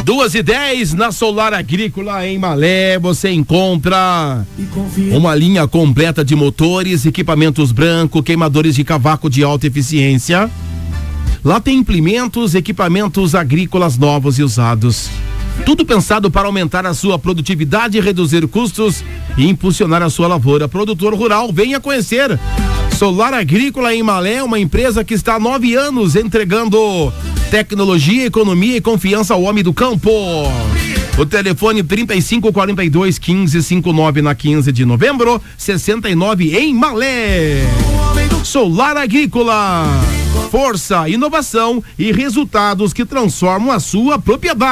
2h10 na Solar Agrícola em Malé, você encontra uma linha completa de motores, equipamentos branco, queimadores de cavaco de alta eficiência. Lá tem implementos, equipamentos agrícolas novos e usados. Tudo pensado para aumentar a sua produtividade, reduzir custos e impulsionar a sua lavoura. Produtor rural, venha conhecer. Solar Agrícola em Malé, uma empresa que está há 9 anos entregando tecnologia, economia e confiança ao homem do campo. O telefone 3542-1559 na 15 de novembro, 69 em Malé. Solar Agrícola. Força, inovação e resultados que transformam a sua propriedade.